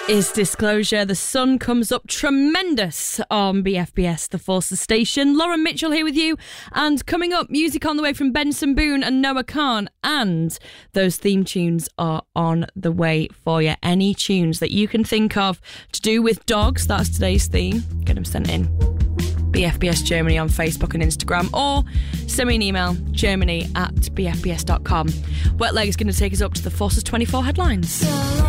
Is Disclosure. The sun comes up tremendous on BFBS, the Forces station. Lauren Mitchell here with you. And coming up, music on the way from Benson Boone and Noah Khan. And those theme tunes are on the way for you. Any tunes that you can think of to do with dogs, that's today's theme. Get them sent in. BFBS Germany on Facebook and Instagram, or send me an email, germany@bfbs.com. Wet Leg is going to take us up to the Forces 24 headlines.